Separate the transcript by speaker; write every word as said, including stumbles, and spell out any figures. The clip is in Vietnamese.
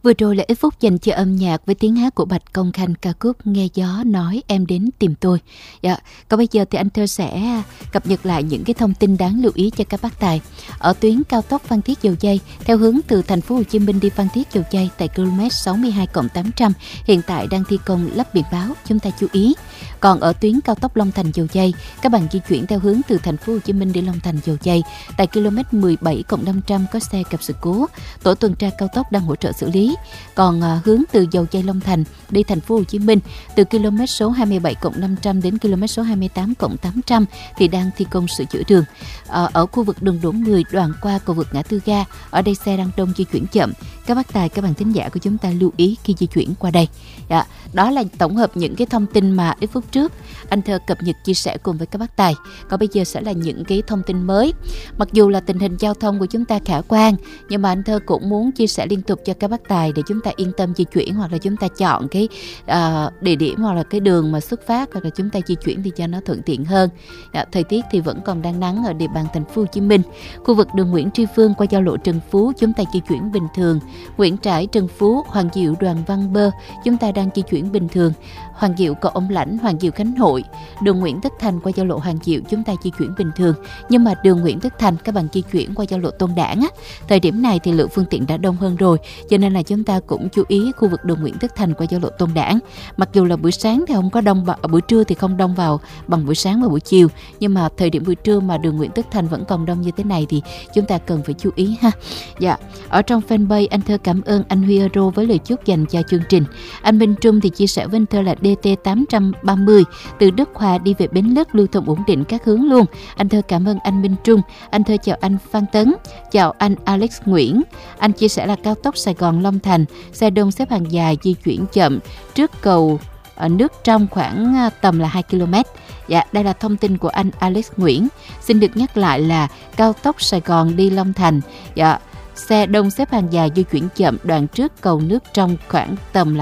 Speaker 1: Vừa rồi là ít phút dành cho âm nhạc với tiếng hát của Bạch Công Khanh, ca khúc Nghe Gió Nói Em Đến Tìm Tôi. Dạ, còn bây giờ thì anh Thơ sẽ cập nhật lại những cái thông tin đáng lưu ý cho các bác tài. Ở tuyến cao tốc Phan Thiết Dầu Giây, theo hướng từ thành phố Hồ Chí Minh đi Phan Thiết Dầu Giây tại km sáu mươi hai cộng tám trăm, hiện tại đang thi công lắp biển báo, chúng ta chú ý. Còn ở tuyến cao tốc Long Thành Dầu Giây, các bạn di chuyển theo hướng từ thành phố Hồ Chí Minh đi Long Thành Dầu Giây tại km mười bảy cộng năm trăm có xe gặp sự cố, tổ tuần tra cao tốc đang hỗ trợ xử lý. Còn à, hướng từ Dầu Giây Long Thành đi thành phố Hồ Chí Minh từ km số hai mươi bảy cộng năm trăm đến km số hai mươi tám cộng tám trăm thì đang thi công sửa chữa đường. À, ở khu vực đường Đỗ Mười đoạn qua cầu vượt ngã tư ga, ở đây xe đang đông di chuyển chậm. Các bác tài, các bạn thính giả của chúng ta lưu ý khi di chuyển qua đây. Dạ, đó là tổng hợp những cái thông tin mà ít phút trước anh Thơ cập nhật chia sẻ cùng với các bác tài. Còn bây giờ sẽ là những cái thông tin mới. Mặc dù là tình hình giao thông của chúng ta khả quan, nhưng mà anh Thơ cũng muốn chia sẻ liên tục cho các bác tài để chúng ta yên tâm di chuyển, hoặc là chúng ta chọn cái uh, địa điểm hoặc là cái đường mà xuất phát, hoặc là chúng ta di chuyển thì cho nó thuận tiện hơn. Dạ, thời tiết thì vẫn còn đang nắng ở địa bàn thành phố Hồ Chí Minh. Khu vực đường Nguyễn Tri Phương qua giao lộ Trần Phú chúng ta di chuyển bình thường. Nguyễn Trãi, Trần Phú, Hoàng Diệu, Đoàn Văn Bơ chúng ta đang di chuyển bình thường. Hoàng Diệu, cầu Ông Lãnh, Hoàng Diệu, Khánh Hội, đường Nguyễn Tất Thành qua giao lộ Hoàng Diệu chúng ta di chuyển bình thường. Nhưng mà đường Nguyễn Tất Thành các bạn di chuyển qua giao lộ Tôn Đản á, thời điểm này thì lượng phương tiện đã đông hơn rồi, cho nên là chúng ta cũng chú ý khu vực đường Nguyễn Tất Thành qua giao lộ Tôn Đản. Mặc dù là buổi sáng thì không có đông, ở buổi trưa thì không đông vào bằng buổi sáng và buổi chiều, nhưng mà thời điểm buổi trưa mà đường Nguyễn Tất Thành vẫn còn đông như thế này thì chúng ta cần phải chú ý ha. Dạ, ở trong fanpage anh Thơ cảm ơn anh Huy Euro với lời chúc dành cho chương trình. Anh Minh Trung thì chia sẻ với anh Thơ là đê tê tám ba mươi từ Đức Hòa đi về Bến Lức lưu thông ổn định các hướng luôn. Anh Thơ cảm ơn anh Minh Trung. Anh Thơ chào anh Phan Tấn, chào anh Alex Nguyễn. Anh chia sẻ là cao tốc Sài Gòn Long Thành xe đông xếp hàng dài di chuyển chậm trước cầu ở nước trong khoảng tầm là hai ki lô mét. Dạ, đây là thông tin của anh Alex Nguyễn. Xin được nhắc lại là cao tốc Sài Gòn đi Long Thành, dạ, xe đông xếp hàng dài di chuyển chậm đoạn trước cầu nước trong khoảng tầm là